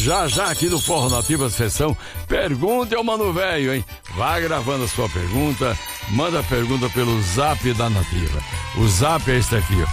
já aqui no Forró Nativa, sessão Pergunte ao Mano Velho, hein? Vai gravando a sua pergunta, manda a pergunta pelo zap da Nativa. O zap é este aqui, ó,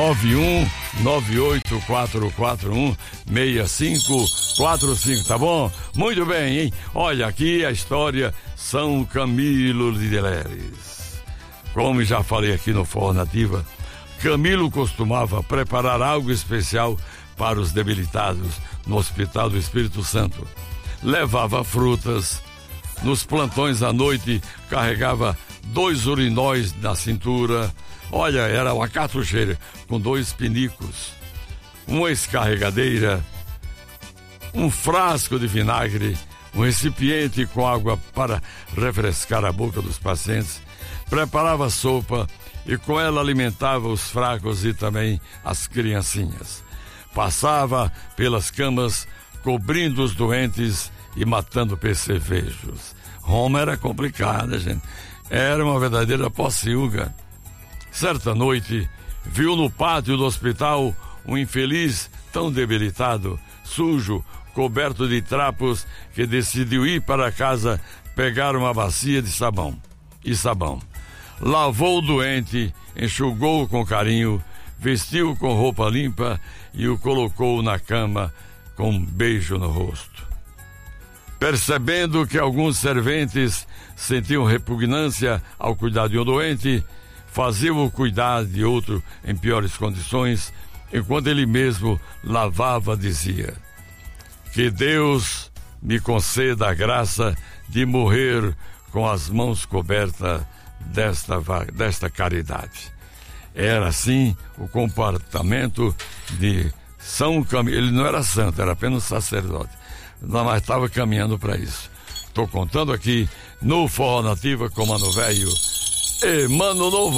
91984416545, tá bom? Muito bem, hein? Olha aqui a história São Camilo de Leles. Como já falei aqui no Forró Nativa, Camilo costumava preparar algo especial para os debilitados no Hospital do Espírito Santo. Levava frutas, nos plantões à noite carregava 2 urinóis na cintura. Olha, era uma cartucheira com 2 pinicos, uma escarregadeira, um frasco de vinagre, um recipiente com água para refrescar a boca dos pacientes. Preparava sopa e com ela alimentava os fracos e também as criancinhas. Passava pelas camas, cobrindo os doentes e matando percevejos. Roma era complicada, gente. Era uma verdadeira pocilga. Certa noite, viu no pátio do hospital um infeliz tão debilitado, sujo, coberto de trapos, que decidiu ir para casa pegar uma bacia de sabão. Lavou o doente, enxugou-o com carinho, vestiu-o com roupa limpa e o colocou na cama com um beijo no rosto. Percebendo que alguns serventes sentiam repugnância ao cuidar de um doente, faziam-o cuidar de outro em piores condições, enquanto ele mesmo lavava, dizia: que Deus me conceda a graça de morrer com as mãos cobertas desta caridade. Era assim o comportamento de São Camilo. Ele não era santo, era apenas sacerdote, mas estava caminhando para isso. Estou contando aqui no Forró Nativa com Mano Velho e Mano Novo.